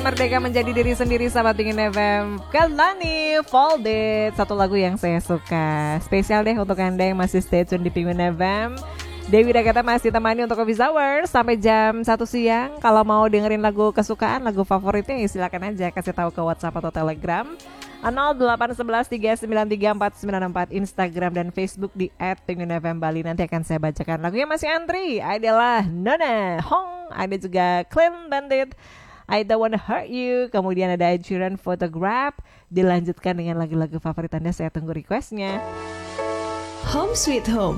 Merdeka menjadi diri sendiri, sahabat Pingin FM. Kalani Folded, satu lagu yang saya suka. Spesial deh untuk Anda yang masih stay tune di Pingin FM. Dewi Dagata masih temani untuk Office Hour sampai jam 1 siang. Kalau mau dengerin lagu kesukaan, lagu favoritnya, silakan aja kasih tahu ke WhatsApp atau Telegram 0811393494, Instagram dan Facebook di @pengunfm Bali. Nanti akan saya bacakan lagunya. Masih antri adalah Nona Hong, ada juga Clean Bandit, I Don't Wanna Hurt You, kemudian ada Ed Sheeran Photograph. Dilanjutkan dengan lagu-lagu favorit Anda, saya tunggu requestnya. Home Sweet Home.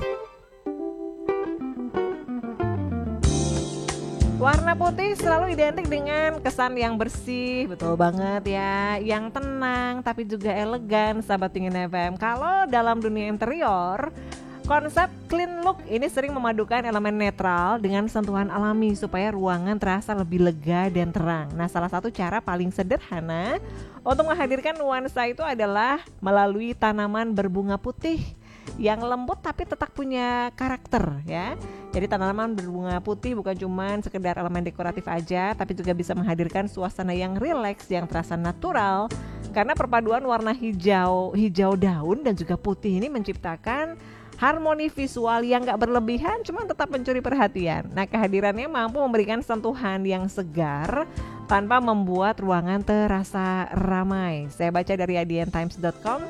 Warna putih selalu identik dengan kesan yang bersih, betul banget ya, yang tenang tapi juga elegan, sahabat Pingin FM. Kalau dalam dunia interior, konsep clean look ini sering memadukan elemen netral dengan sentuhan alami supaya ruangan terasa lebih lega dan terang. Nah, salah satu cara paling sederhana untuk menghadirkan nuansa itu adalah melalui tanaman berbunga putih yang lembut tapi tetap punya karakter ya. Jadi tanaman berbunga putih bukan cuma sekedar elemen dekoratif aja, tapi juga bisa menghadirkan suasana yang rileks, yang terasa natural. Karena perpaduan warna hijau daun dan juga putih ini menciptakan harmoni visual yang gak berlebihan, cuma tetap mencuri perhatian. Nah, kehadirannya mampu memberikan sentuhan yang segar tanpa membuat ruangan terasa ramai. Saya baca dari adiantimes.com,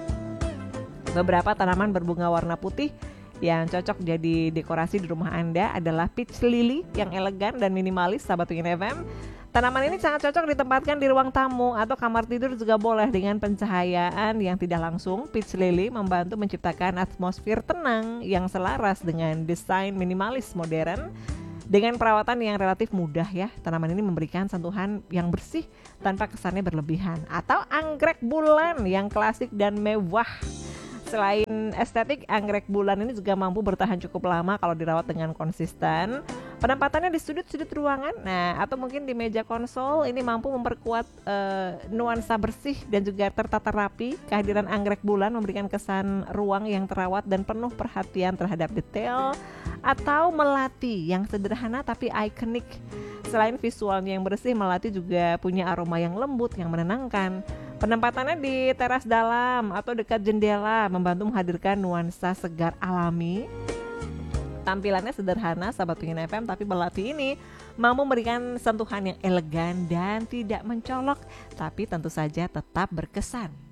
beberapa tanaman berbunga warna putih yang cocok jadi dekorasi di rumah Anda adalah peach lily yang elegan dan minimalis, sahabat Pingin FM. Tanaman ini sangat cocok ditempatkan di ruang tamu atau kamar tidur juga boleh dengan pencahayaan yang tidak langsung. Peach lily membantu menciptakan atmosfer tenang yang selaras dengan desain minimalis modern. Dengan perawatan yang relatif mudah ya, tanaman ini memberikan sentuhan yang bersih tanpa kesannya berlebihan. Atau anggrek bulan yang klasik dan mewah. Selain estetik, anggrek bulan ini juga mampu bertahan cukup lama kalau dirawat dengan konsisten. Penempatannya di sudut-sudut ruangan, nah atau mungkin di meja konsol, ini mampu memperkuat nuansa bersih dan juga tertata rapi. Kehadiran anggrek bulan memberikan kesan ruang yang terawat dan penuh perhatian terhadap detail. Atau melati yang sederhana tapi ikonik. Selain visualnya yang bersih, melati juga punya aroma yang lembut yang menenangkan. Penempatannya di teras dalam atau dekat jendela membantu menghadirkan nuansa segar alami. Tampilannya sederhana, sahabat Pingin FM, tapi melati ini mampu memberikan sentuhan yang elegan dan tidak mencolok, tapi tentu saja tetap berkesan.